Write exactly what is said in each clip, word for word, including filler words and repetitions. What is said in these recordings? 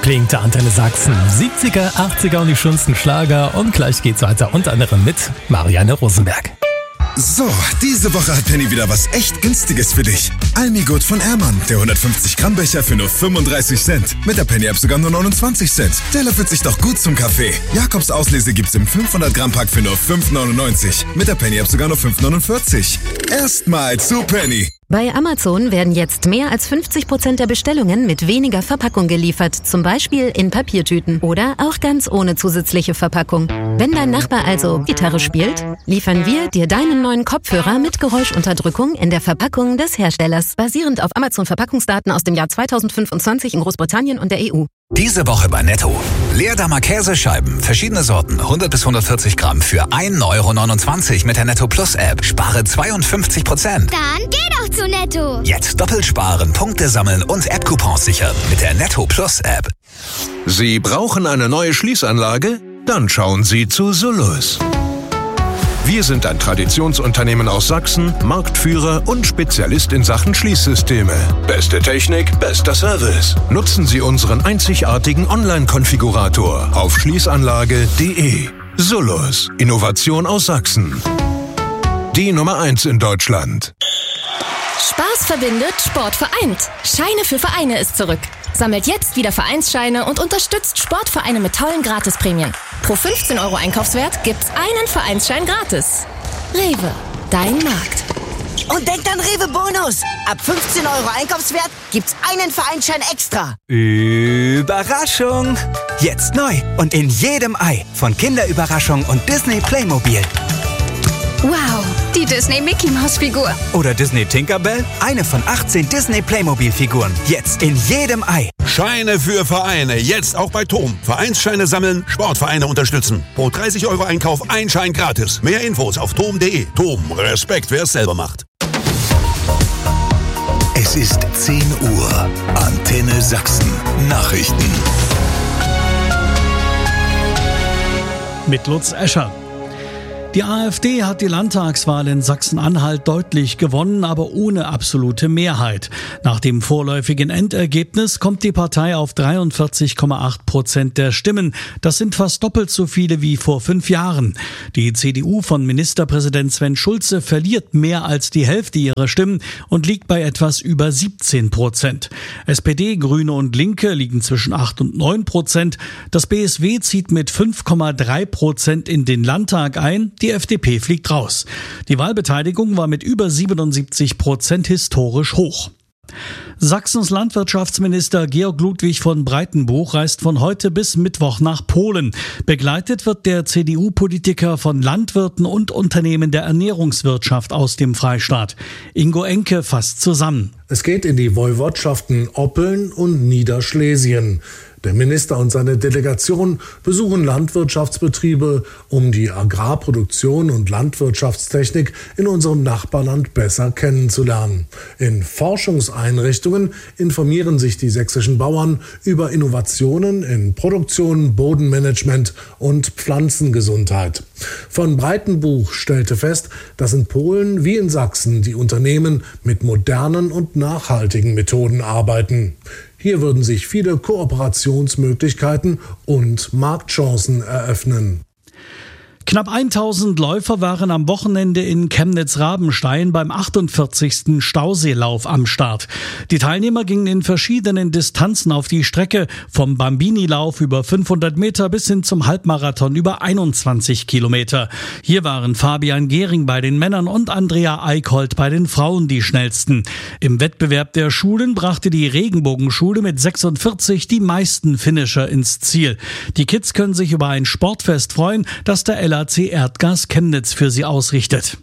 klingt der Antenne Sachsen. siebziger, achtziger und die schönsten Schlager. Und gleich geht's weiter unter anderem mit Marianne Rosenberg. So, diese Woche hat Penny wieder was echt Günstiges für dich. Almigurt von Ehrmann, der hundertfünfzig Gramm Becher für nur fünfunddreißig Cent. Mit der Penny-App sogar nur neunundzwanzig Cent. Der löffelt sich doch gut zum Kaffee. Jakobs Auslese gibt's im fünfhundert Gramm Pack für nur fünf neunundneunzig. Mit der Penny-App sogar nur fünf neunundvierzig. Erstmal zu Penny. Bei Amazon werden jetzt mehr als fünfzig Prozent der Bestellungen mit weniger Verpackung geliefert, zum Beispiel in Papiertüten oder auch ganz ohne zusätzliche Verpackung. Wenn dein Nachbar also Gitarre spielt, liefern wir dir deinen neuen Kopfhörer mit Geräuschunterdrückung in der Verpackung des Herstellers, basierend auf Amazon-Verpackungsdaten aus dem Jahr zweitausendfünfundzwanzig in Großbritannien und der E U. Diese Woche bei Netto. Leerdammer Käsescheiben, verschiedene Sorten, hundert bis hundertvierzig Gramm für ein Euro neunundzwanzig mit der Netto Plus App. Spare zweiundfünfzig Prozent. Dann geh doch zu Netto. Jetzt doppelt sparen, Punkte sammeln und App-Coupons sichern mit der Netto Plus App. Sie brauchen eine neue Schließanlage? Dann schauen Sie zu Sullus. Wir sind ein Traditionsunternehmen aus Sachsen, Marktführer und Spezialist in Sachen Schließsysteme. Beste Technik, bester Service. Nutzen Sie unseren einzigartigen Online-Konfigurator auf schließanlage punkt de. Sullus, Innovation aus Sachsen. Die Nummer eins in Deutschland. Spaß verbindet, Sport vereint. Scheine für Vereine ist zurück. Sammelt jetzt wieder Vereinsscheine und unterstützt Sportvereine mit tollen Gratisprämien. Pro fünfzehn Euro Einkaufswert gibt's einen Vereinsschein gratis. Rewe, dein Markt. Und denkt an Rewe Bonus. Ab fünfzehn Euro Einkaufswert gibt's einen Vereinsschein extra. Überraschung! Jetzt neu und in jedem Ei von Kinderüberraschung und Disney Playmobil. Wow, die Disney Mickey Maus Figur. Oder Disney Tinkerbell, eine von achtzehn Disney Playmobil Figuren. Jetzt in jedem Ei. Scheine für Vereine, jetzt auch bei Tom. Vereinsscheine sammeln, Sportvereine unterstützen. Pro dreißig Euro Einkauf ein Schein gratis. Mehr Infos auf tom punkt de. Tom, Respekt, wer es selber macht. Es ist zehn Uhr. Antenne Sachsen. Nachrichten. Mit Lutz Escher. Die AfD hat die Landtagswahl in Sachsen-Anhalt deutlich gewonnen, aber ohne absolute Mehrheit. Nach dem vorläufigen Endergebnis kommt die Partei auf dreiundvierzig Komma acht Prozent der Stimmen. Das sind fast doppelt so viele wie vor fünf Jahren. Die C D U von Ministerpräsident Sven Schulze verliert mehr als die Hälfte ihrer Stimmen und liegt bei etwas über siebzehn Prozent. S P D, Grüne und Linke liegen zwischen acht und neun Prozent. Das B S W zieht mit fünf Komma drei Prozent in den Landtag ein. Die F D P fliegt raus. Die Wahlbeteiligung war mit über siebenundsiebzig Prozent historisch hoch. Sachsens Landwirtschaftsminister Georg Ludwig von Breitenbuch reist von heute bis Mittwoch nach Polen. Begleitet wird der C D U-Politiker von Landwirten und Unternehmen der Ernährungswirtschaft aus dem Freistaat. Ingo Enke fasst zusammen. Es geht in die Woiwodschaften Oppeln und Niederschlesien. Der Minister und seine Delegation besuchen Landwirtschaftsbetriebe, um die Agrarproduktion und Landwirtschaftstechnik in unserem Nachbarland besser kennenzulernen. In Forschungseinrichtungen informieren sich die sächsischen Bauern über Innovationen in Produktion, Bodenmanagement und Pflanzengesundheit. Von Breitenbuch stellte fest, dass in Polen wie in Sachsen die Unternehmen mit modernen und nachhaltigen Methoden arbeiten. Hier würden sich viele Kooperationsmöglichkeiten und Marktchancen eröffnen. Knapp tausend Läufer waren am Wochenende in Chemnitz-Rabenstein beim achtundvierzigsten Stauseelauf am Start. Die Teilnehmer gingen in verschiedenen Distanzen auf die Strecke, vom Bambini-Lauf über fünfhundert Meter bis hin zum Halbmarathon über einundzwanzig Kilometer. Hier waren Fabian Gehring bei den Männern und Andrea Eickholt bei den Frauen die schnellsten. Im Wettbewerb der Schulen brachte die Regenbogenschule mit sechsundvierzig die meisten Finisher ins Ziel. Die Kids können sich über ein Sportfest freuen, das der L A C Erdgas Chemnitz für sie ausrichtet.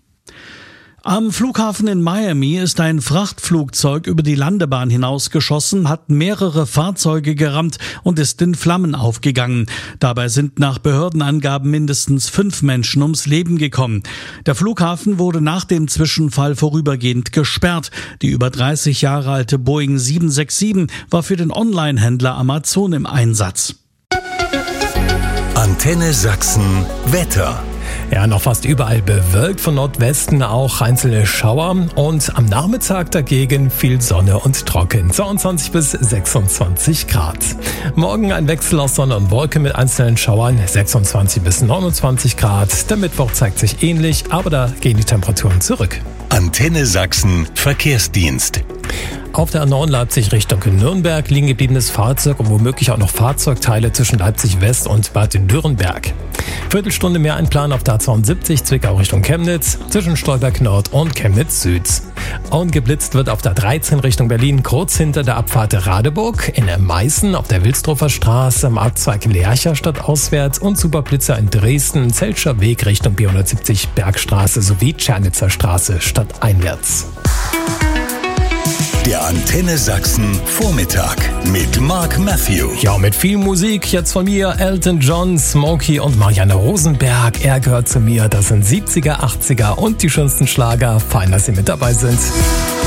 Am Flughafen in Miami ist ein Frachtflugzeug über die Landebahn hinausgeschossen, hat mehrere Fahrzeuge gerammt und ist in Flammen aufgegangen. Dabei sind nach Behördenangaben mindestens fünf Menschen ums Leben gekommen. Der Flughafen wurde nach dem Zwischenfall vorübergehend gesperrt. Die über dreißig Jahre alte Boeing sieben sechs sieben war für den Online-Händler Amazon im Einsatz. Antenne Sachsen Wetter. Ja, noch fast überall bewölkt, von Nordwesten auch einzelne Schauer und am Nachmittag dagegen viel Sonne und trocken, zweiundzwanzig bis sechsundzwanzig Grad. Morgen ein Wechsel aus Sonne und Wolke mit einzelnen Schauern, sechsundzwanzig bis neunundzwanzig Grad. Der Mittwoch zeigt sich ähnlich, aber da gehen die Temperaturen zurück. Antenne Sachsen Verkehrsdienst. Auf der A neun Leipzig Richtung Nürnberg liegen gebliebenes Fahrzeug und womöglich auch noch Fahrzeugteile zwischen Leipzig West und Bad Dürrenberg. Viertelstunde mehr einplanen auf der A zweiundsiebzig Zwickau Richtung Chemnitz zwischen Stolberg Nord und Chemnitz Süd. Und geblitzt wird auf der dreizehn Richtung Berlin kurz hinter der Abfahrt Radeburg, in Meißen auf der Wilsdruffer Straße am Abzweig Lercher stadtauswärts und Superblitzer in Dresden, Zelscher Weg Richtung B hundertsiebzig Bergstraße sowie Tschernitzer Straße stadteinwärts. Der Antenne Sachsen Vormittag mit Mark Matthew. Ja, mit viel Musik. Jetzt von mir Elton John, Smokey und Marianne Rosenberg. Er gehört zu mir. Das sind siebziger, achtziger und die schönsten Schlager. Fein, dass Sie mit dabei sind.